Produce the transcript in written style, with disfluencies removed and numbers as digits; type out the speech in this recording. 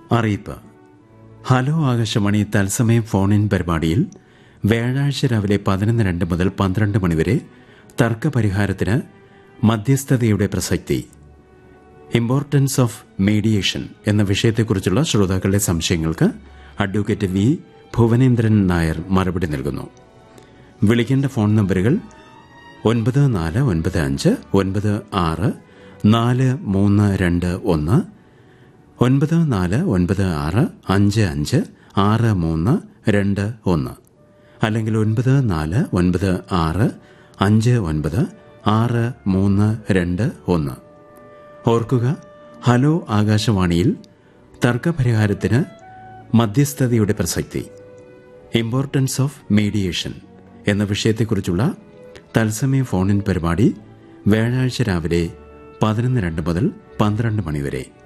അറിയിപ്പ്. ഹലോ ആകാശവാണി തത്സമയം ഫോൺ-ഇൻ പരിപാടിയിൽ വ്യാഴാഴ്ച രാവിലെ 11:02 മുതൽ 12 മണിവരെ തർക്കപരിഹാരത്തിന് മധ്യസ്ഥതയുടെ പ്രസക്തി, ഇമ്പോർട്ടൻസ് ഓഫ് മീഡിയേഷൻ എന്ന വിഷയത്തെക്കുറിച്ചുള്ള ശ്രോതാക്കളുടെ സംശയങ്ങൾക്ക് അഡ്വക്കേറ്റ് വി ഭുവനേന്ദ്രൻ നായർ മറുപടി നൽകുന്നു. വിളിക്കേണ്ട ഫോൺ നമ്പറുകൾ 9495964321, 9496556321, അല്ലെങ്കിൽ 9496596321. ഓർക്കുക, ഹലോ ആകാശവാണിയിൽ തർക്കപരിഹാരത്തിന് മധ്യസ്ഥതയുടെ പ്രസക്തി, ഇമ്പോർട്ടൻസ് ഓഫ് മീഡിയേഷൻ എന്ന വിഷയത്തെക്കുറിച്ചുള്ള തത്സമയ ഫോൺ-ഇൻ പരിപാടി വ്യാഴാഴ്ച രാവിലെ 11:02 മുതൽ 12 മണിവരെ.